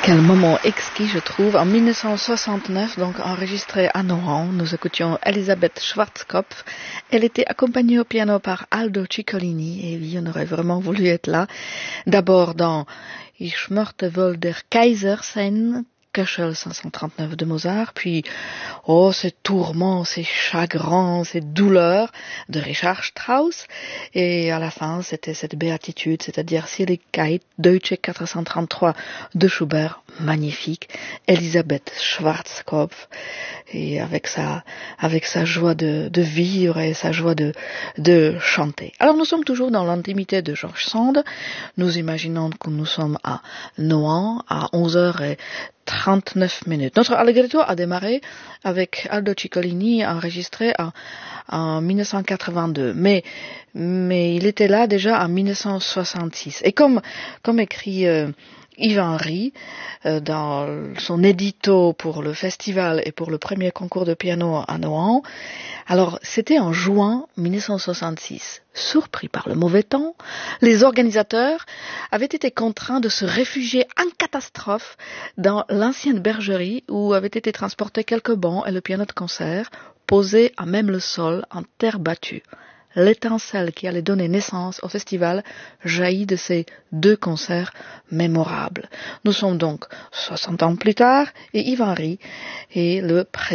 Quel moment exquis, je trouve. En 1969, donc enregistré à Nohant, nous écoutions Elisabeth Schwarzkopf. Elle était accompagnée au piano par Aldo Ciccolini. Et oui, on aurait vraiment voulu être là. D'abord dans Ich möchte wohl der Kaiser sein, Köchel 539 de Mozart, puis ces tourments, ces chagrins, ces douleurs de Richard Strauss, et à la fin c'était cette béatitude, c'est-à-dire Seligkeit, Deutsche 433 de Schubert, magnifique, Elisabeth Schwarzkopf, et avec sa joie de vivre et sa joie de chanter. Alors nous sommes toujours dans l'intimité de George Sand, nous imaginons que nous sommes à Nohant à 11h39. Notre Allegretto a démarré avec Aldo Ciccolini enregistré en 1982, mais il était là déjà en 1966. Et comme écrit Yves Henry dans son édito pour le festival et pour le premier concours de piano à Nohant, alors c'était en juin 1966. Surpris par le mauvais temps, les organisateurs avaient été contraints de se réfugier en catastrophe dans l'ancienne bergerie où avaient été transportés quelques bancs et le piano de concert posé à même le sol en terre battue. L'étincelle qui allait donner naissance au festival jaillit de ces deux concerts mémorables. Nous sommes donc 60 ans plus tard et Yves Henry est le président